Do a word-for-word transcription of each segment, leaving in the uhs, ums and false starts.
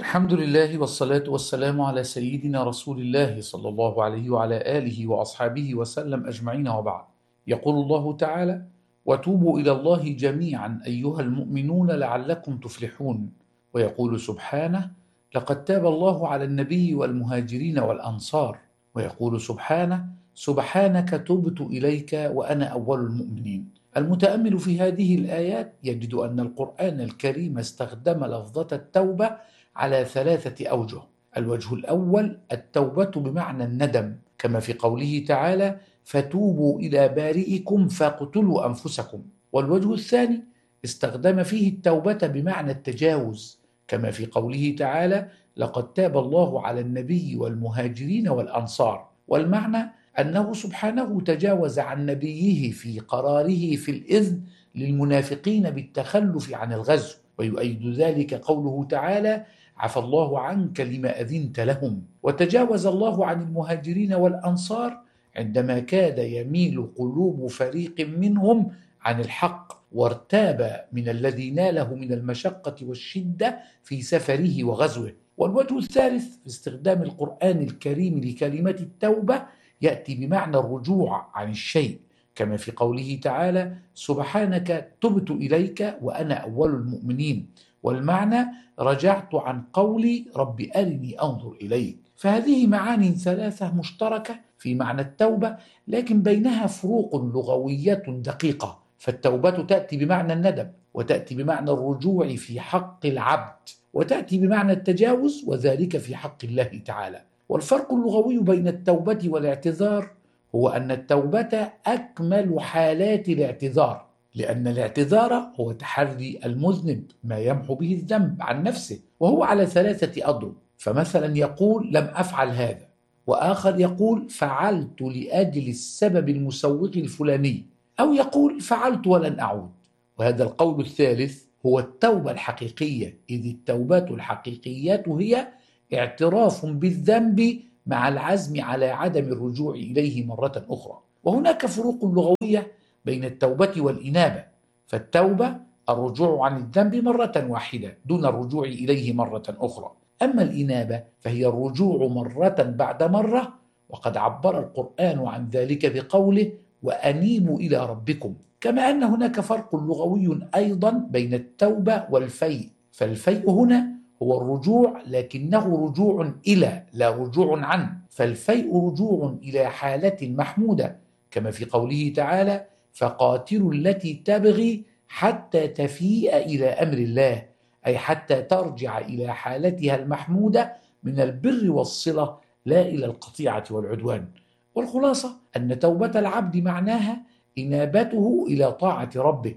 الحمد لله والصلاة والسلام على سيدنا رسول الله صلى الله عليه وعلى آله وأصحابه وسلم أجمعين، وبعد. يقول الله تعالى: وتوبوا إلى الله جميعا أيها المؤمنون لعلكم تفلحون. ويقول سبحانه: لقد تاب الله على النبي والمهاجرين والأنصار. ويقول سبحانه: سبحانك تبت إليك وأنا أول المؤمنين. المتأمل في هذه الآيات يجد أن القرآن الكريم استخدم لفظة التوبة على ثلاثة أوجه. الوجه الأول التوبة بمعنى الندم، كما في قوله تعالى: فتوبوا إلى بارئكم فاقتلوا أنفسكم. والوجه الثاني استخدم فيه التوبة بمعنى التجاوز، كما في قوله تعالى: لقد تاب الله على النبي والمهاجرين والأنصار. والمعنى أنه سبحانه تجاوز عن نبيه في قراره في الإذن للمنافقين بالتخلف عن الغزو. ويؤيد ذلك قوله تعالى: عفى الله عنك لما أذنت لهم. وتجاوز الله عن المهاجرين والأنصار عندما كاد يميل قلوب فريق منهم عن الحق، وارتاب من الذي ناله من المشقة والشدة في سفره وغزوه. والوجه الثالث في استخدام القرآن الكريم لكلمة التوبة يأتي بمعنى الرجوع عن الشيء، كما في قوله تعالى: سبحانك تبت إليك وأنا أول المؤمنين. والمعنى رجعت عن قولي رب أرني أنظر إليك. فهذه معاني ثلاثة مشتركة في معنى التوبة، لكن بينها فروق لغوية دقيقة. فالتوبة تأتي بمعنى الندم، وتأتي بمعنى الرجوع في حق العبد، وتأتي بمعنى التجاوز، وذلك في حق الله تعالى. والفرق اللغوي بين التوبة والاعتذار هو أن التوبة أكمل حالات الاعتذار، لأن الاعتذار هو تحري المذنب ما يمحو به الذنب عن نفسه، وهو على ثلاثة أضرب. فمثلا يقول: لم أفعل هذا، وآخر يقول: فعلت لأجل السبب المسوغ الفلاني، أو يقول: فعلت ولن أعود. وهذا القول الثالث هو التوبة الحقيقية، إذ التوبات الحقيقيات هي اعتراف بالذنب مع العزم على عدم الرجوع إليه مرة أخرى. وهناك فروق لغوية بين التوبة والإنابة. فالتوبة الرجوع عن الذنب مرة واحدة دون الرجوع إليه مرة أخرى، أما الإنابة فهي الرجوع مرة بعد مرة، وقد عبر القرآن عن ذلك بقوله: وأنيبوا إلى ربكم. كما أن هناك فرق لغوي أيضا بين التوبة والفيء. فالفيء هنا هو الرجوع، لكنه رجوع إلى لا رجوع عن. فالفيء رجوع إلى حالة محمودة، كما في قوله تعالى: فقاتلوا التي تبغي حتى تفيء إلى أمر الله، أي حتى ترجع إلى حالتها المحمودة من البر والصلة، لا إلى القطيعة والعدوان. والخلاصة أن توبة العبد معناها إنابته إلى طاعة ربه،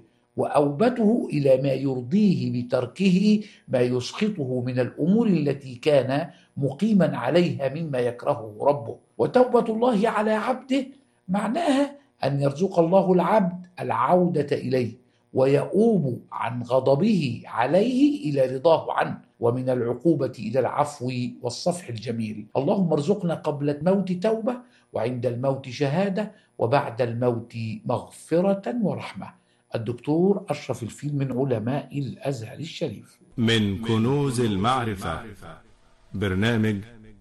وأوبته إلى ما يرضيه بتركه ما يسخطه من الأمور التي كان مقيما عليها مما يكرهه ربه. وتوبة الله على عبده معناها أن يرزق الله العبد العودة إليه، ويؤوب عن غضبه عليه إلى رضاه عنه، ومن العقوبة إلى العفو والصفح الجميل. اللهم ارزقنا قبل الموت توبة، وعند الموت شهادة، وبعد الموت مغفرة ورحمة. الدكتور أشرف الفيل من علماء الأزهر الشريف. من كنوز المعرفة، برنامج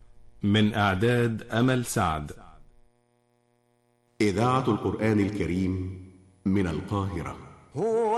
من إعداد أمل سعد. إذاعة القرآن الكريم من القاهرة. هو